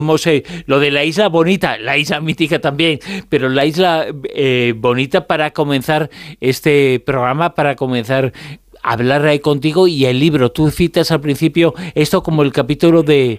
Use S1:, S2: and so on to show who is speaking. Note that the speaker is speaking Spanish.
S1: lo de la isla bonita, la isla mítica también, pero la isla bonita para comenzar este programa, para comenzar a hablar ahí contigo y el libro. Tú citas al principio esto como el capítulo de